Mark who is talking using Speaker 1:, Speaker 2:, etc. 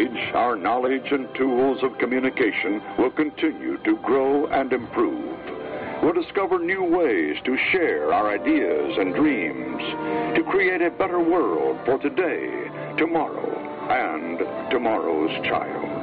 Speaker 1: age, our knowledge and tools of communication will continue to grow and improve. We'll discover new ways to share our ideas and dreams, to create a better world for today, tomorrow, and tomorrow's child.